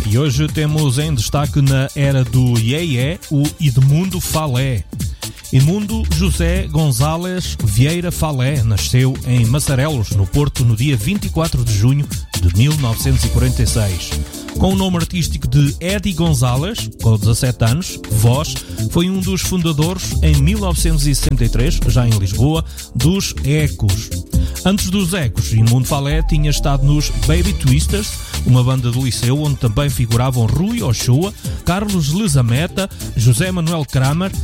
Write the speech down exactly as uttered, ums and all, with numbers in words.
E hoje temos em destaque na era do iê-iê o Edmundo Falé. Edmundo José Gonzalez Vieira Falé nasceu em Massarelos, no Porto, no dia vinte e quatro de junho de mil novecentos e quarenta e seis. Com o nome artístico de Eddie Gonzalez, com dezassete anos, voz, foi um dos fundadores, em mil novecentos e sessenta e três, já em Lisboa, dos Ecos. Antes dos Ecos, Edmundo Falé tinha estado nos Baby Twisters, uma banda do Liceu onde também figuravam Rui Ochoa, Carlos Lezameta, José Manuel Kramer